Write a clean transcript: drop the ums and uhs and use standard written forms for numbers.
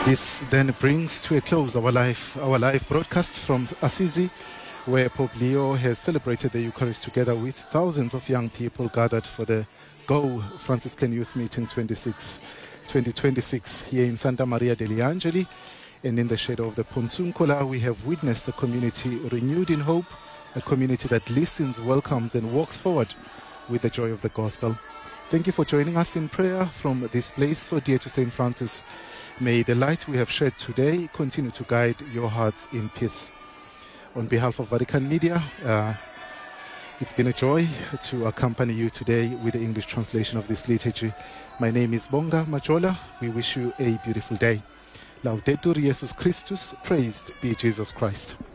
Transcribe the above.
This then brings to a close our live broadcast from Assisi, where Pope Leo has celebrated the Eucharist together with thousands of young people gathered for the Go Franciscan Youth Meeting 2026 here in Santa Maria degli Angeli. And in the shadow of the Ponsuncola, we have witnessed a community renewed in hope, a community that listens, welcomes, and walks forward with the joy of the gospel. Thank you for joining us in prayer from this place so dear to St. Francis. May the light we have shed today continue to guide your hearts in peace. On behalf of Vatican Media, it's been a joy to accompany you today with the English translation of this liturgy. My name is Bonga Majola. We wish you a beautiful day. Laudetur Jesus Christus, praised be Jesus Christ.